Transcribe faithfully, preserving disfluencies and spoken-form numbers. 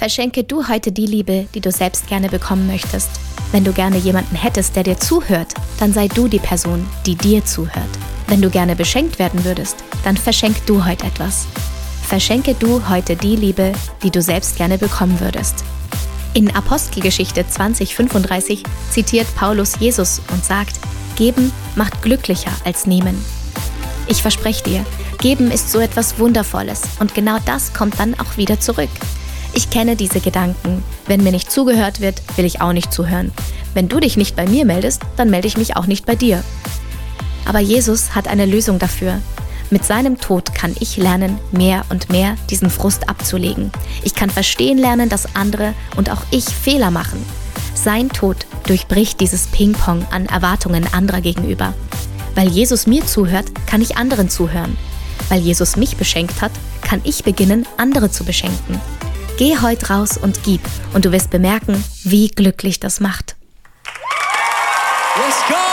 Verschenke du heute die Liebe, die du selbst gerne bekommen möchtest. Wenn du gerne jemanden hättest, der dir zuhört, dann sei du die Person, die dir zuhört. Wenn du gerne beschenkt werden würdest, dann verschenk du heute etwas. Verschenke du heute die Liebe, die du selbst gerne bekommen würdest. In Apostelgeschichte zwanzig fünfunddreißig zitiert Paulus Jesus und sagt: Geben macht glücklicher als nehmen. Ich verspreche dir, Geben ist so etwas Wundervolles und genau das kommt dann auch wieder zurück. Ich kenne diese Gedanken. Wenn mir nicht zugehört wird, will ich auch nicht zuhören. Wenn du dich nicht bei mir meldest, dann melde ich mich auch nicht bei dir. Aber Jesus hat eine Lösung dafür. Mit seinem Tod kann ich lernen, mehr und mehr diesen Frust abzulegen. Ich kann verstehen lernen, dass andere und auch ich Fehler machen. Sein Tod durchbricht dieses Ping-Pong an Erwartungen anderer gegenüber. Weil Jesus mir zuhört, kann ich anderen zuhören. Weil Jesus mich beschenkt hat, kann ich beginnen, andere zu beschenken. Geh heute raus und gib und du wirst bemerken, wie glücklich das macht. Yes, go!